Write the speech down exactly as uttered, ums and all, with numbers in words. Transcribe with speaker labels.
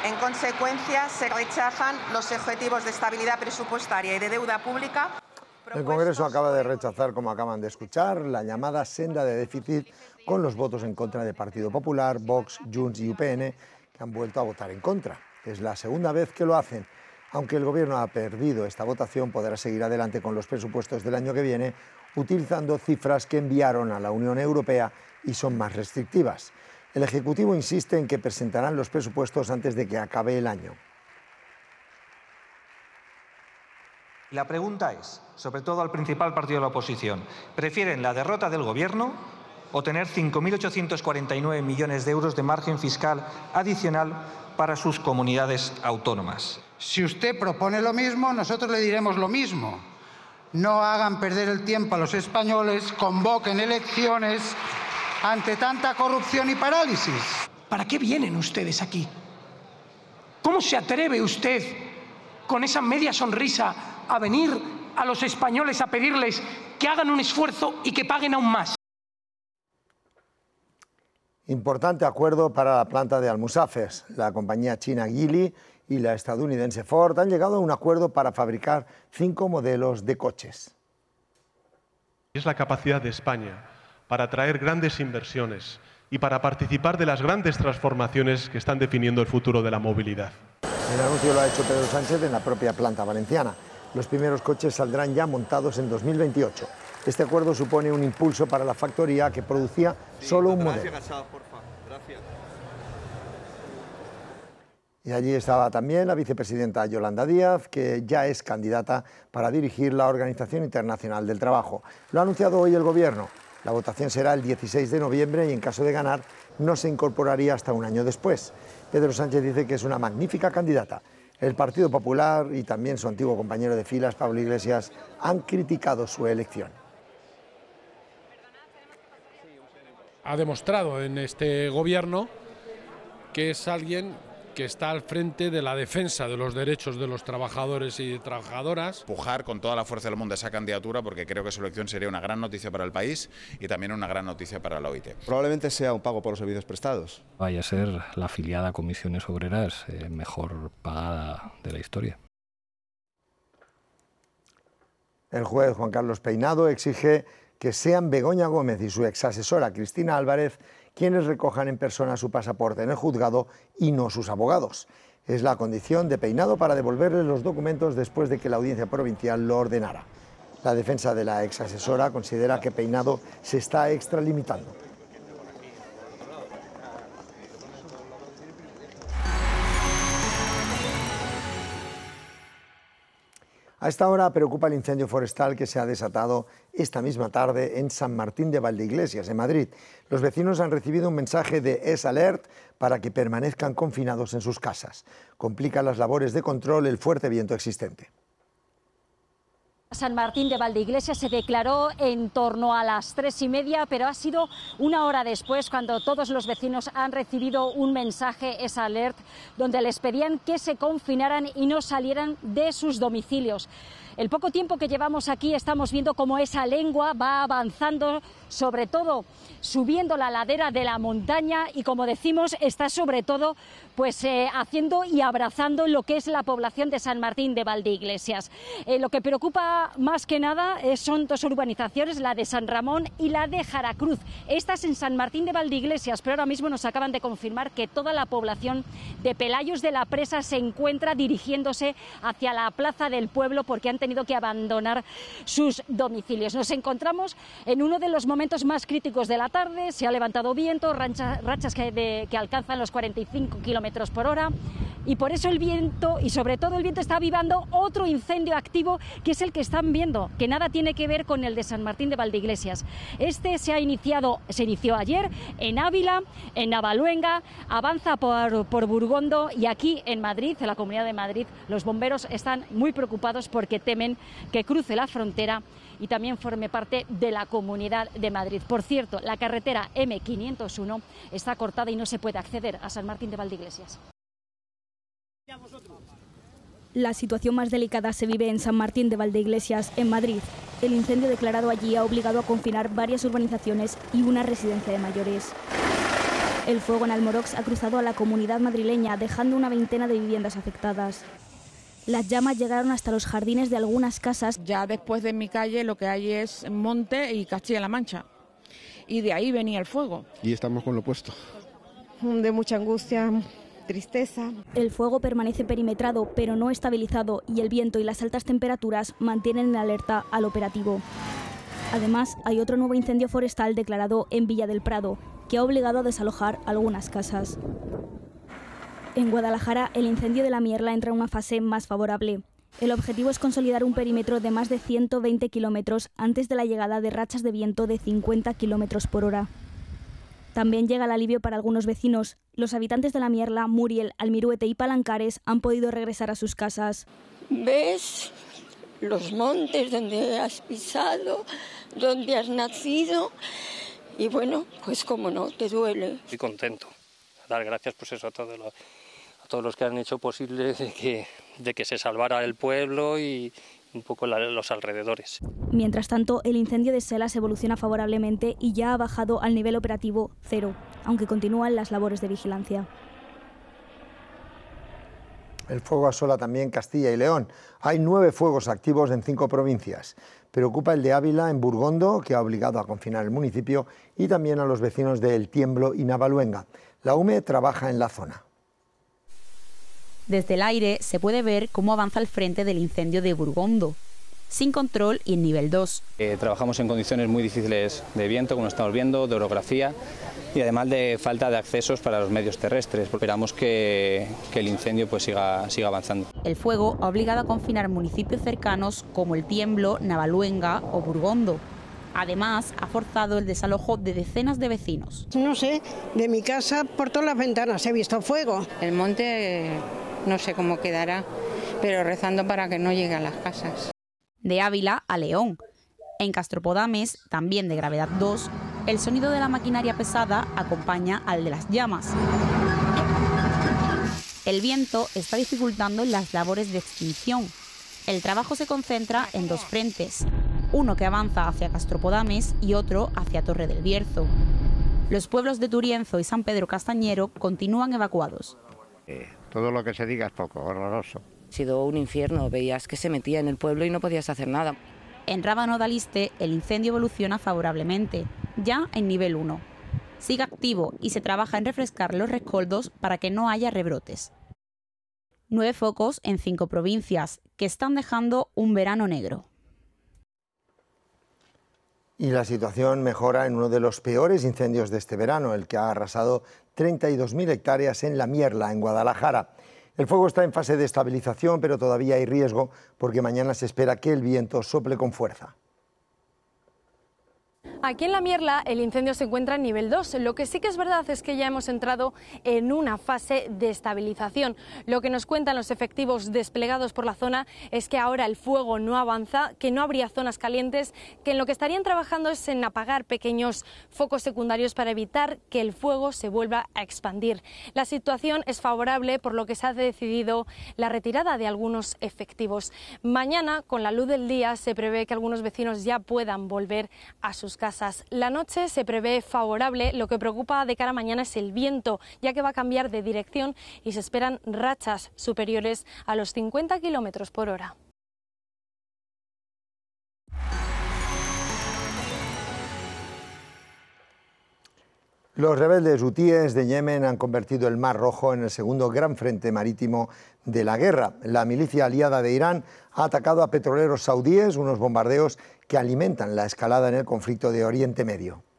Speaker 1: En consecuencia, se rechazan los objetivos de estabilidad presupuestaria y de deuda pública.
Speaker 2: El Congreso acaba de rechazar, como acaban de escuchar, la llamada senda de déficit con los votos en contra del Partido Popular, Vox, Junts y U P N, que han vuelto a votar en contra. Es la segunda vez que lo hacen. Aunque el Gobierno ha perdido esta votación, podrá seguir adelante con los presupuestos del año que viene, utilizando cifras que enviaron a la Unión Europea y son más restrictivas. El Ejecutivo insiste en que presentarán los presupuestos antes de que acabe el año.
Speaker 3: La pregunta es, sobre todo al principal partido de la oposición, ¿prefieren la derrota del Gobierno o tener cinco mil ochocientos cuarenta y nueve millones de euros de margen fiscal adicional para sus comunidades autónomas?
Speaker 4: Si usted propone lo mismo, nosotros le diremos lo mismo. No hagan perder el tiempo a los españoles, convoquen elecciones ante tanta corrupción y parálisis.
Speaker 5: ¿Para qué vienen ustedes aquí? ¿Cómo se atreve usted, con esa media sonrisa, a venir a los españoles a pedirles que hagan un esfuerzo y que paguen aún más?
Speaker 2: Importante acuerdo para la planta de Almusafes. La compañía china Geely y la estadounidense Ford han llegado a un acuerdo para fabricar cinco modelos de coches.
Speaker 6: Es la capacidad de España para atraer grandes inversiones y para participar de las grandes transformaciones que están definiendo el futuro de la movilidad.
Speaker 2: El anuncio lo ha hecho Pedro Sánchez en la propia planta valenciana. Los primeros coches saldrán ya montados en dos mil veintiocho. Este acuerdo supone un impulso para la factoría que producía solo un modelo. Y allí estaba también la vicepresidenta Yolanda Díaz, que ya es candidata para dirigir la Organización Internacional del Trabajo. Lo ha anunciado hoy el Gobierno. La votación será el dieciséis de noviembre y en caso de ganar no se incorporaría hasta un año después. Pedro Sánchez dice que es una magnífica candidata. El Partido Popular y también su antiguo compañero de filas, Pablo Iglesias, han criticado su elección.
Speaker 7: Ha demostrado en este gobierno que es alguien que está al frente de la defensa de los derechos de los trabajadores y trabajadoras.
Speaker 8: Empujar con toda la fuerza del mundo esa candidatura porque creo que su elección sería una gran noticia para el país y también una gran noticia para la O I T.
Speaker 9: Probablemente sea un pago por los servicios prestados.
Speaker 10: Vaya a ser la afiliada a Comisiones Obreras eh, mejor pagada de la historia.
Speaker 2: El juez Juan Carlos Peinado exige que sean Begoña Gómez y su exasesora Cristina Álvarez quienes recojan en persona su pasaporte en el juzgado y no sus abogados. Es la condición de Peinado para devolverles los documentos después de que la Audiencia Provincial lo ordenara. La defensa de la exasesora considera que Peinado se está extralimitando. A esta hora preocupa el incendio forestal que se ha desatado esta misma tarde en San Martín de Valdeiglesias, en Madrid. Los vecinos han recibido un mensaje de S Alert para que permanezcan confinados en sus casas. Complica las labores de control el fuerte viento existente.
Speaker 11: San Martín de Valdeiglesias se declaró en torno a las tres y media, pero ha sido una hora después cuando todos los vecinos han recibido un mensaje, esa alert, donde les pedían que se confinaran y no salieran de sus domicilios. El poco tiempo que llevamos aquí estamos viendo cómo esa lengua va avanzando, sobre todo subiendo la ladera de la montaña y, como decimos, está sobre todo pues eh, haciendo y abrazando lo que es la población de San Martín de Valdeiglesias. Eh, lo que preocupa más que nada eh, son dos urbanizaciones, la de San Ramón y la de Jaracruz. Estas en San Martín de Valdeiglesias, pero ahora mismo nos acaban de confirmar que toda la población de Pelayos de la Presa se encuentra dirigiéndose hacia la plaza del pueblo porque han tenido que abandonar sus domicilios. Nos encontramos en uno de los momentos más críticos de la tarde. Se ha levantado viento, rancha, rachas que, de, que alcanzan los cuarenta y cinco kilómetros por hora, y por eso el viento, y sobre todo el viento, está avivando otro incendio activo, que es el que están viendo, que nada tiene que ver con el de San Martín de Valdeiglesias. Este se ha iniciado, se inició ayer en Ávila, en Navaluenga, avanza por, por Burgondo, y aquí en Madrid, en la Comunidad de Madrid, los bomberos están muy preocupados porque temen que cruce la frontera y también forme parte de la Comunidad de Madrid. Por cierto, la carretera eme quinientos uno está cortada y no se puede acceder a San Martín de Valdeiglesias.
Speaker 12: La situación más delicada se vive en San Martín de Valdeiglesias, en Madrid. El incendio declarado allí ha obligado a confinar varias urbanizaciones y una residencia de mayores. El fuego en Almorox ha cruzado a la comunidad madrileña, dejando una veintena de viviendas afectadas. Las llamas llegaron hasta los jardines de algunas casas.
Speaker 13: Ya después de mi calle lo que hay es monte y Castilla-La Mancha. Y de ahí venía el fuego.
Speaker 9: Y estamos con lo opuesto.
Speaker 14: De mucha angustia, tristeza.
Speaker 12: El fuego permanece perimetrado, pero no estabilizado, y el viento y las altas temperaturas mantienen en alerta al operativo. Además, hay otro nuevo incendio forestal declarado en Villa del Prado, que ha obligado a desalojar algunas casas. En Guadalajara, el incendio de la Mierla entra en una fase más favorable. El objetivo es consolidar un perímetro de más de ciento veinte kilómetros antes de la llegada de rachas de viento de cincuenta kilómetros por hora. También llega el alivio para algunos vecinos. Los habitantes de la Mierla, Muriel, Almiruete y Palancares han podido regresar a sus casas.
Speaker 15: ¿Ves los montes donde has pisado, donde has nacido? Y bueno, pues cómo no, te duele.
Speaker 16: Estoy contento. Dar gracias pues eso, a, todos los, a todos los que han hecho posible de que, de que se salvara el pueblo y un poco la, los alrededores.
Speaker 12: Mientras tanto, el incendio de Selas evoluciona favorablemente y ya ha bajado al nivel operativo cero, aunque continúan las labores de vigilancia.
Speaker 2: El fuego asola también Castilla y León. Hay nueve fuegos activos en cinco provincias. Preocupa el de Ávila, en Burgondo, que ha obligado a confinar el municipio, y también a los vecinos de El Tiemblo y Navaluenga. La U M E trabaja en la zona.
Speaker 17: Desde el aire se puede ver cómo avanza el frente del incendio de Burgondo, sin control y en nivel dos.
Speaker 18: Eh, trabajamos en condiciones muy difíciles de viento, como estamos viendo, de orografía y además de falta de accesos para los medios terrestres. Esperamos que, que el incendio pues siga, siga avanzando.
Speaker 17: El fuego ha obligado a confinar municipios cercanos como El Tiemblo, Navaluenga o Burgondo. Además, ha forzado el desalojo de decenas de vecinos.
Speaker 19: No sé, de mi casa por todas las ventanas he visto fuego.
Speaker 20: El monte no sé cómo quedará, pero rezando para que no llegue a las casas.
Speaker 17: De Ávila a León. En Castropodames, también de gravedad dos, el sonido de la maquinaria pesada acompaña al de las llamas. El viento está dificultando las labores de extinción. El trabajo se concentra en dos frentes, uno que avanza hacia Castropodames y otro hacia Torre del Bierzo. Los pueblos de Turienzo y San Pedro Castañero continúan evacuados.
Speaker 21: Eh, todo lo que se diga es poco, horroroso.
Speaker 22: Ha sido un infierno, veías que se metía en el pueblo y no podías hacer nada.
Speaker 17: En Rábano de Aliste, el incendio evoluciona favorablemente, ya en nivel uno. Sigue activo y se trabaja en refrescar los rescoldos para que no haya rebrotes. Nueve focos en cinco provincias, que están dejando un verano negro.
Speaker 2: Y la situación mejora en uno de los peores incendios de este verano, el que ha arrasado treinta y dos mil hectáreas en La Mierla, en Guadalajara. El fuego está en fase de estabilización, pero todavía hay riesgo porque mañana se espera que el viento sople con fuerza.
Speaker 23: Aquí en La Mierla el incendio se encuentra en nivel dos. Lo que sí que es verdad es que ya hemos entrado en una fase de estabilización. Lo que nos cuentan los efectivos desplegados por la zona es que ahora el fuego no avanza, que no habría zonas calientes, que en lo que estarían trabajando es en apagar pequeños focos secundarios para evitar que el fuego se vuelva a expandir. La situación es favorable, por lo que se ha decidido la retirada de algunos efectivos. Mañana, con la luz del día, se prevé que algunos vecinos ya puedan volver a sus casas. La noche se prevé favorable. Lo que preocupa de cara a mañana es el viento, ya que va a cambiar de dirección y se esperan rachas superiores a los cincuenta kilómetros por hora.
Speaker 2: Los rebeldes hutíes de Yemen han convertido el Mar Rojo en el segundo gran frente marítimo de la guerra. La milicia aliada de Irán ha atacado a petroleros saudíes, unos bombardeos que alimentan la escalada en el conflicto de Oriente Medio.